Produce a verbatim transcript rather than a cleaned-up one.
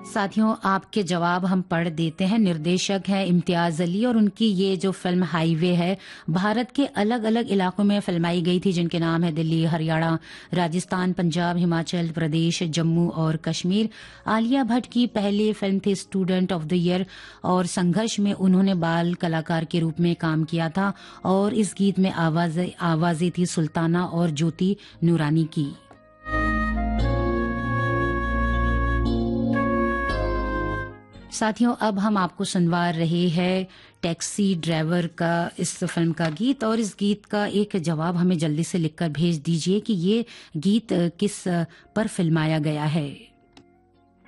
साथियों, आपके जवाब हम पढ़ देते हैं। निर्देशक हैं इम्तियाज अली और उनकी ये जो फिल्म हाईवे है भारत के अलग अलग इलाकों में फिल्माई गई थी, जिनके नाम है दिल्ली, हरियाणा, राजस्थान, पंजाब, हिमाचल प्रदेश, जम्मू और कश्मीर। आलिया भट्ट की पहली फिल्म थी स्टूडेंट ऑफ द ईयर और संघर्ष में उन्होंने बाल कलाकार के रूप में काम किया था और इस गीत में आवाजें आवाजें थी सुल्ताना और ज्योति नूरानी की। साथियों, अब हम आपको सुनवा रहे हैं टैक्सी ड्राइवर का इस फिल्म का गीत, और इस गीत का एक जवाब हमें जल्दी से लिखकर भेज दीजिए कि ये गीत किस पर फिल्माया गया है।